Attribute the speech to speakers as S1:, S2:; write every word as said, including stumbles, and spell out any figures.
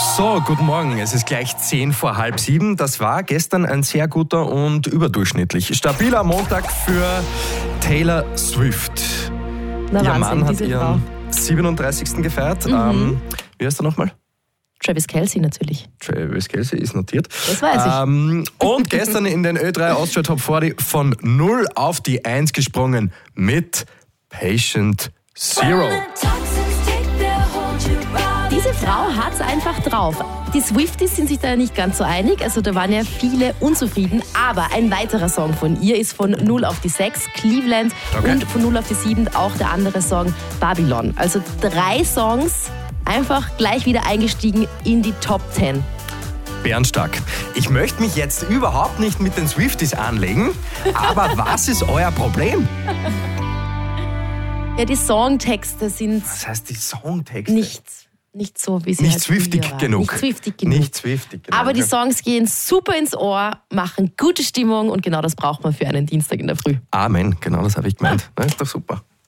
S1: So, guten Morgen. Es ist gleich zehn vor halb sieben. Das war gestern ein sehr guter und überdurchschnittlich stabiler Montag für Taylor Swift.
S2: Na,
S1: Ihr
S2: Wahnsinn,
S1: Mann hat
S2: diese
S1: ihren
S2: Frau.
S1: siebenunddreißigsten gefeiert.
S2: Mhm.
S1: Ähm, wie heißt er nochmal?
S2: Travis Kelce natürlich.
S1: Travis Kelce ist notiert.
S2: Das weiß ich.
S1: Ähm, und gestern in den Ö drei Austria Top vierzig von null auf die eins gesprungen mit Patient Zero.
S2: Diese Frau hat's einfach drauf. Die Swifties sind sich da nicht ganz so einig, also da waren ja viele unzufrieden. Aber ein weiterer Song von ihr ist von null auf die sechs, Cleveland,
S1: Okay.
S2: und von null auf die sieben auch der andere Song, Babylon. Also drei Songs einfach gleich wieder eingestiegen in die Top zehn.
S1: Bärenstark. Ich möchte mich jetzt überhaupt nicht mit den Swifties anlegen, aber was ist euer Problem?
S2: Ja, die Songtexte sind
S1: Was heißt die Songtexte?
S2: nicht, nicht so, wie sie
S1: Nicht
S2: halt
S1: Swiftig
S2: früher waren.
S1: genug.
S2: Nicht Swiftig genug.
S1: Nicht Swiftig genug.
S2: Aber die
S1: okay.
S2: Songs gehen super ins Ohr, machen gute Stimmung und genau das braucht man für einen Dienstag in der Früh.
S1: Amen, genau das habe ich gemeint. Na, ist doch super.